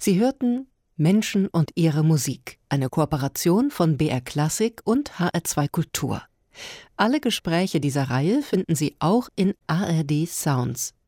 Sie hörten Menschen und ihre Musik, eine Kooperation von BR Klassik und HR2 Kultur. Alle Gespräche dieser Reihe finden Sie auch in ARD Sounds.